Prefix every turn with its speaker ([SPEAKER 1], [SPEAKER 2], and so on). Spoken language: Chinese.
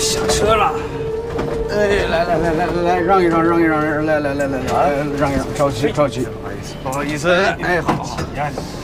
[SPEAKER 1] 下车了。
[SPEAKER 2] 哎，来，让一让，来，让一让，着急。
[SPEAKER 1] 不好意思，
[SPEAKER 2] 哎，好。
[SPEAKER 1] 你看。